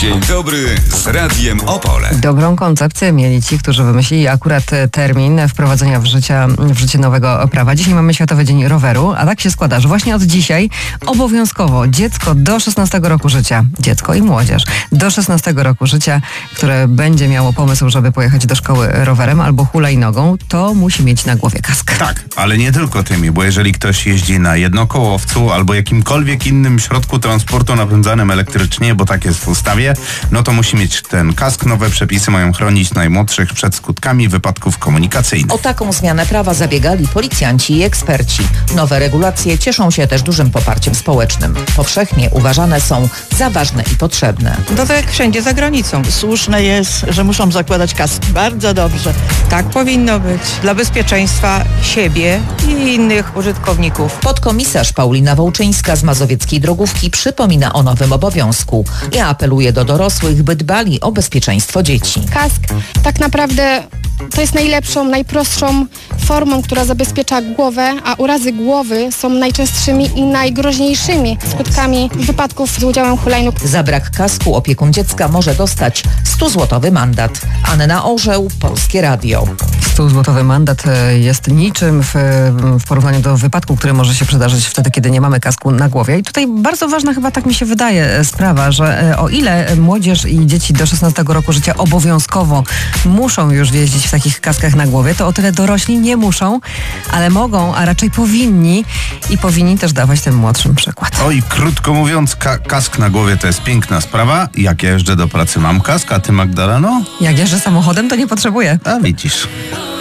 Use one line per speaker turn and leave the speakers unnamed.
Dzień dobry z Radiem Opole.
Dobrą koncepcję mieli ci, którzy wymyślili akurat termin wprowadzenia w życie nowego prawa. Dzisiaj mamy Światowy Dzień Roweru, a tak się składa, że właśnie od dzisiaj obowiązkowo dziecko do 16 roku życia, dziecko i młodzież do 16 roku życia, które będzie miało pomysł, żeby pojechać do szkoły rowerem albo hulajnogą, to musi mieć na głowie kask.
Tak, ale nie tylko tymi, bo jeżeli ktoś jeździ na jednokołowcu albo jakimkolwiek innym środku transportu napędzanym elektrycznie, bo tak jest w ustawie, no to musi mieć ten kask. Nowe przepisy mają chronić najmłodszych przed skutkami wypadków komunikacyjnych.
O taką zmianę prawa zabiegali policjanci i eksperci. Nowe regulacje cieszą się też dużym poparciem społecznym. Powszechnie uważane są za ważne i potrzebne.
To tak jak wszędzie za granicą.
Słuszne jest, że muszą zakładać kaski. Bardzo dobrze.
Tak powinno być. Dla bezpieczeństwa siebie i innych użytkowników.
Podkomisarz Paulina Wołczyńska z Mazowieckiej Drogówki przypomina o nowym obowiązku i apeluje do dorosłych, by dbali o bezpieczeństwo dzieci.
Kask tak naprawdę to jest najlepszą, najprostszą formą, która zabezpiecza głowę, a urazy głowy są najczęstszymi i najgroźniejszymi skutkami wypadków z udziałem hulajnóg.
Za brak kasku opiekun dziecka może dostać 100-złotowy mandat. Anna Orzeł, Polskie Radio.
100-złotowy mandat jest niczym w porównaniu do wypadku, który może się przydarzyć wtedy, kiedy nie mamy kasku na głowie. I tutaj bardzo ważna chyba, tak mi się wydaje, sprawa, że o ile młodzież i dzieci do 16 roku życia obowiązkowo muszą już jeździć w takich kaskach na głowie, to o tyle dorośli nie muszą, ale mogą, a raczej powinni też dawać tym młodszym przykład.
Oj, krótko mówiąc, kask na głowie to jest piękna sprawa. Jak ja jeżdżę do pracy, mam kask, a ty, Magdaleno?
Jak jeżdżę samochodem, to nie potrzebuję.
A widzisz.